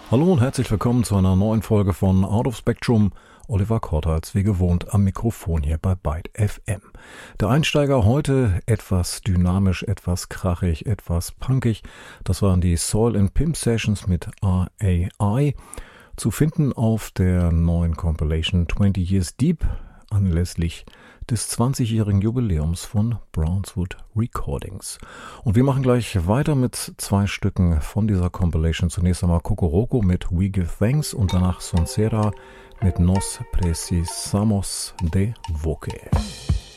Hallo und herzlich willkommen zu einer neuen Folge von Out of Spectrum. Oliver Kortals, wie gewohnt, am Mikrofon hier bei Byte FM. Der Einsteiger heute etwas dynamisch, etwas krachig, etwas punkig. Das waren die Soil and Pimp Sessions mit RAI. Zu finden auf der neuen Compilation 20 Years Deep anlässlich des 20-jährigen Jubiläums von Brownswood Recordings. Und wir machen gleich weiter mit zwei Stücken von dieser Compilation. Zunächst einmal Kokoroko mit We Give Thanks und danach Sonsera mit Nos Precisamos de Voce.